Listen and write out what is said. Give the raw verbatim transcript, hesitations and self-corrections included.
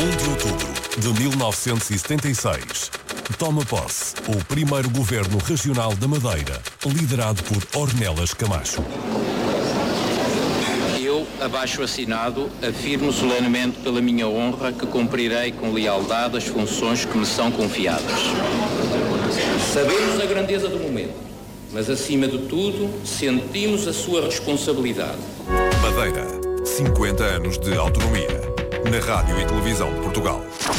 um de outubro de mil novecentos e setenta e seis, toma posse o primeiro governo regional da Madeira, liderado por Ornelas Camacho. Eu, abaixo assinado, afirmo solenemente pela minha honra que cumprirei com lealdade as funções que me são confiadas. Sabemos a grandeza do momento, mas acima de tudo, sentimos a sua responsabilidade. Madeira, cinquenta anos de autonomia. Na Rádio e Televisão de Portugal.